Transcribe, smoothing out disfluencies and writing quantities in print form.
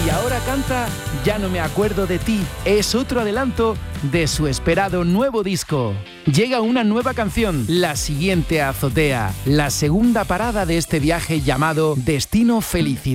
Y ahora canta Ya no me acuerdo de ti. Es otro adelanto de su esperado nuevo disco. Llega una nueva canción, la siguiente azotea, la segunda parada de este viaje llamado Destino Felicidad.